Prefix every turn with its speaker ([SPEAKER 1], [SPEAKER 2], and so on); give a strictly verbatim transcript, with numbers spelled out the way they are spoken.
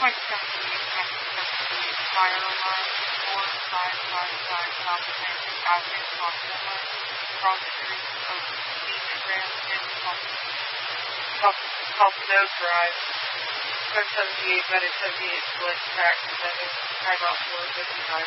[SPEAKER 1] point seventy-eight, seventy-eight, fire alarm, four five five five South Atlantic Avenue, Montana, cross street of Beach Grand in Pompano Drive. one seventy-eight, Better seventy-eight, select track, seven, time out four fifty-nine.